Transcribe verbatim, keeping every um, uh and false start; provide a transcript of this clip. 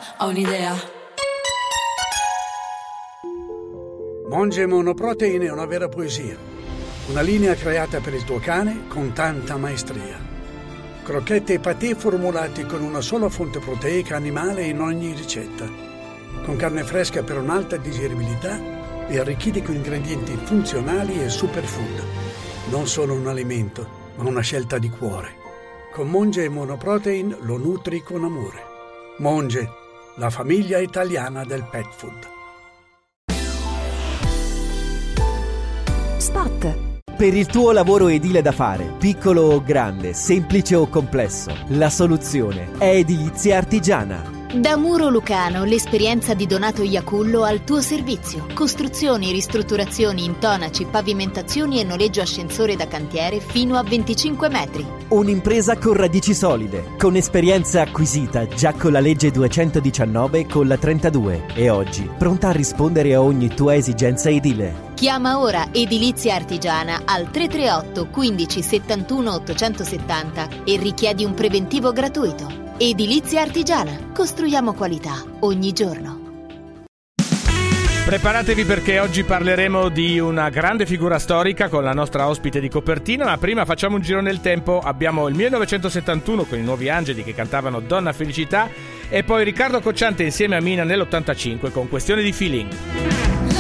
ho un'idea. Monge Monoprotein è una vera poesia. Una linea creata per il tuo cane con tanta maestria. Crocchette e patè formulati con una sola fonte proteica animale in ogni ricetta. Con carne fresca per un'alta digeribilità e arricchiti con ingredienti funzionali e superfood. Non solo un alimento, ma una scelta di cuore. Con Monge Monoprotein lo nutri con amore. Monge, la famiglia italiana del pet food. Spot. Per il tuo lavoro edile da fare, piccolo o grande, semplice o complesso, la soluzione è Edilizia Artigiana. Da Muro Lucano, l'esperienza di Donato Iacullo al tuo servizio. Costruzioni, ristrutturazioni, intonaci, pavimentazioni e noleggio ascensore da cantiere fino a venticinque metri. Un'impresa con radici solide, con esperienza acquisita già con la legge duecentodiciannove e con la trentadue e oggi pronta a rispondere a ogni tua esigenza edile. Chiama ora Edilizia Artigiana al tre tre otto quindici settantuno ottocentosettanta e richiedi un preventivo gratuito. Edilizia Artigiana. Costruiamo qualità ogni giorno. Preparatevi perché oggi parleremo di una grande figura storica con la nostra ospite di copertina, ma prima facciamo un giro nel tempo. Abbiamo il millenovecentosettantuno con i Nuovi Angeli che cantavano Donna Felicità e poi Riccardo Cocciante insieme a Mina nell'ottantacinque con Questione di Feeling.